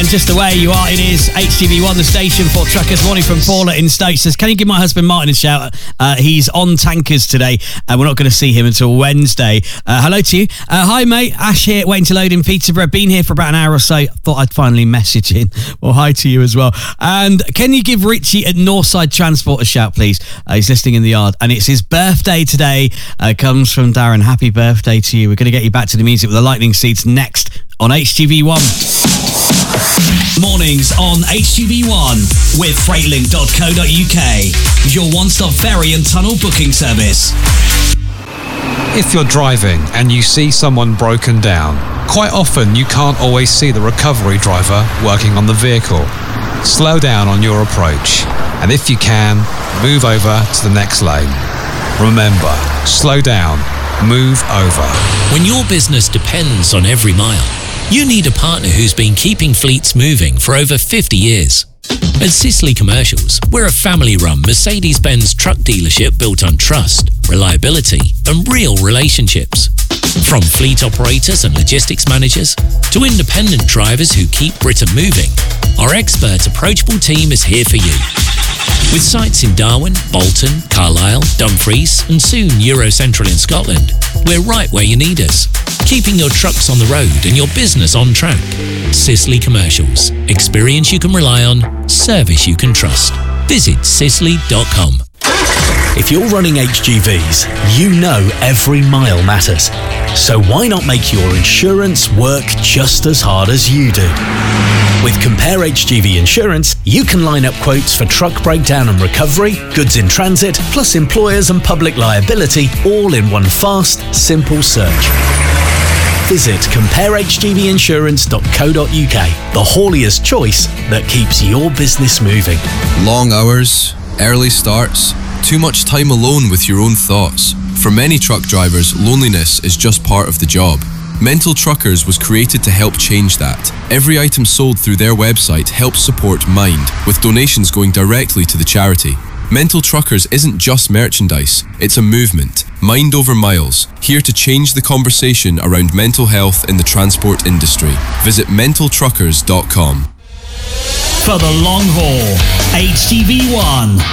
just away. You are. It is HTV1, the station for truckers. Morning from Paula in Stoke. Says, can you give my husband Martin a shout? He's on tankers today, and we're not going to see him until Wednesday. Hello to you. Hi, mate. Ash here, waiting to load in Peterborough. Been here for about an hour or so. Thought I'd finally message in. Well, hi to you as well. And can you give Richie at Northside Transport a shout, please? He's listening in the yard, and it's his birthday today. Comes from Darren. Happy birthday to you. We're going to get you back to the music with the Lightning Seeds next on HTV1. Mornings on HTV1 with Freightlink.co.uk, your one-stop ferry and tunnel booking service. If you're driving and you see someone broken down, quite often you can't always see the recovery driver working on the vehicle. Slow down on your approach, and if you can, move over to the next lane. Remember, slow down, move over. When your business depends on every mile, you need a partner who's been keeping fleets moving for over 50 years. At Sisley Commercials, we're a family-run Mercedes-Benz truck dealership built on trust, reliability, and real relationships. From fleet operators and logistics managers to independent drivers who keep Britain moving, our expert, approachable team is here for you. With sites in Darwin, Bolton, Carlisle, Dumfries, and soon Eurocentral in Scotland, we're right where you need us, keeping your trucks on the road and your business on track. Sisley Commercials. Experience you can rely on, service you can trust. Visit sisley.com. If you're running HGVs, you know every mile matters. So why not make your insurance work just as hard as you do? With Compare HGV Insurance, you can line up quotes for truck breakdown and recovery, goods in transit, plus employers and public liability, all in one fast, simple search. Visit comparehgvinsurance.co.uk, the haulier's choice that keeps your business moving. Long hours, early starts, too much time alone with your own thoughts. For many truck drivers, loneliness is just part of the job. Mental Truckers was created to help change that. Every item sold through their website helps support Mind, with donations going directly to the charity. Mental Truckers isn't just merchandise, it's a movement. Mind over miles, here to change the conversation around mental health in the transport industry. Visit mentaltruckers.com. For the long haul, HTV1.